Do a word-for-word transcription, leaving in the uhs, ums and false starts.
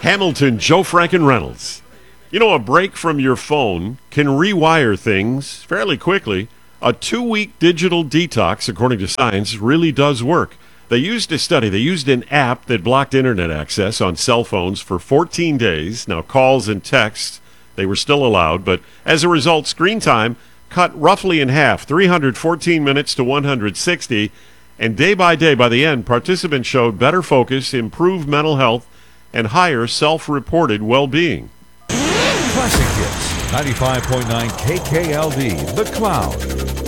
Hamilton, Joe Franken Reynolds. You know, a break from your phone can rewire things fairly quickly. A two-week digital detox, according to science, really does work. They used a study. They used an app that blocked internet access on cell phones for fourteen days. Now, calls and texts, they were still allowed. But as a result, screen time cut roughly in half, three hundred fourteen minutes to one hundred sixty. And day by day, by the end, participants showed better focus, improved mental health, and higher self-reported well-being. Classic Hits, ninety-five point nine K K L D, The Cloud.